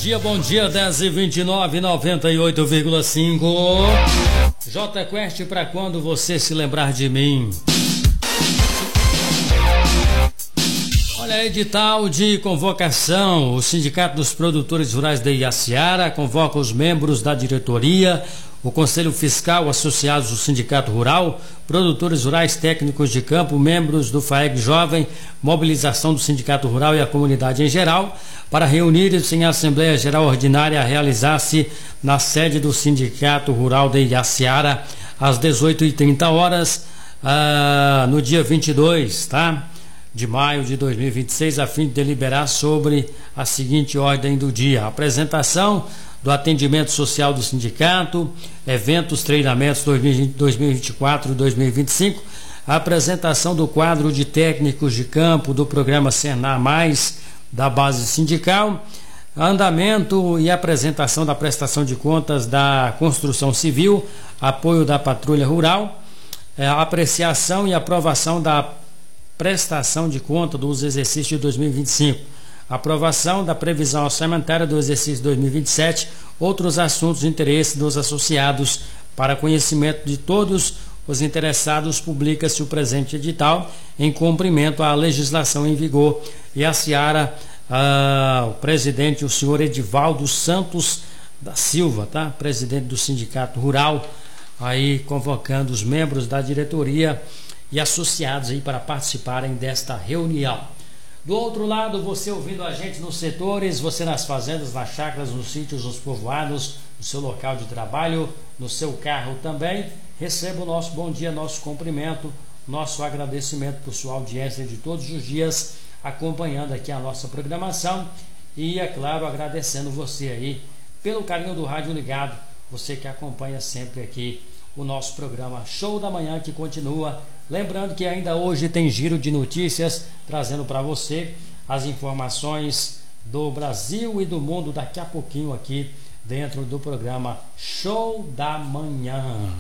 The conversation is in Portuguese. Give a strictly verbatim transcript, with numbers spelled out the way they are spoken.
dia, bom dia, dez e vinte e nove, noventa e oito vírgula cinco. J Quest, pra quando você se lembrar de mim. Olha, edital de convocação. O Sindicato dos Produtores Rurais de Iaciara convoca os membros da diretoria, o Conselho Fiscal, associados do Sindicato Rural, produtores rurais, técnicos de campo, membros do FAEG Jovem, mobilização do Sindicato Rural e a comunidade em geral, para reunir-se em Assembleia Geral Ordinária a realizar-se na sede do Sindicato Rural de Iaciara, às dezoito e trinta horas, ah, no dia vinte e dois, tá? de maio de dois mil e vinte e seis, a fim de deliberar sobre a seguinte ordem do dia: apresentação do atendimento social do sindicato, eventos, treinamentos dois mil e vinte e quatro e dois mil e vinte e cinco, a apresentação do quadro de técnicos de campo do programa Senar Mais da base sindical, andamento e apresentação da prestação de contas da construção civil, apoio da patrulha rural, a apreciação e aprovação da prestação de conta dos exercícios de dois mil e vinte e cinco, aprovação da previsão orçamentária do exercício dois mil e vinte e sete, outros assuntos de interesse dos associados. Para conhecimento de todos os interessados, publica-se o presente edital em cumprimento à legislação em vigor. E a Seara, ah, o presidente, o senhor Edivaldo Santos da Silva, tá? Presidente do Sindicato Rural, aí convocando os membros da diretoria e associados aí para participarem desta reunião. Do outro lado, você ouvindo a gente nos setores, você nas fazendas, nas chácaras, nos sítios, nos povoados, no seu local de trabalho, no seu carro também, receba o nosso bom dia, nosso cumprimento, nosso agradecimento por sua audiência de todos os dias, acompanhando aqui a nossa programação e, é claro, agradecendo você aí pelo carinho do rádio ligado, você que acompanha sempre aqui o nosso programa Show da Manhã, que continua. Lembrando que ainda hoje tem giro de notícias, trazendo para você as informações do Brasil e do mundo daqui a pouquinho aqui dentro do programa Show da Manhã.